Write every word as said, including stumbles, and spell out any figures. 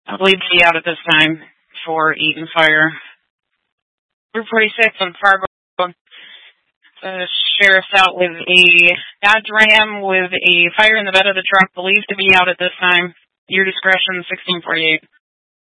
I believe to be out at this time for Eaton Fire. Group forty-six on Fargo. The sheriff's out with a Dodge Ram with a fire in the bed of the truck, believed to be out at this time. Your discretion, sixteen forty-eight.